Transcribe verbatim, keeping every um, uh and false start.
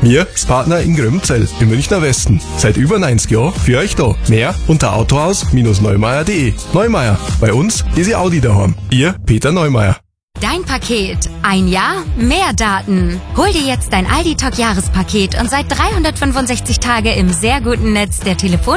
Wir, das Partner in Grömzell im Münchner Westen. Seit über neunzig Jahren für euch da. Mehr unter autohaus Bindestrich neumeier punkt de. Neumeier, bei uns ist ihr Audi daheim. Ihr Peter Neumeier. Dein Paket. Ein Jahr, mehr Daten. Hol dir jetzt dein Aldi Talk Jahrespaket und seit dreihundertfünfundsechzig Tage im sehr guten Netz der Telefon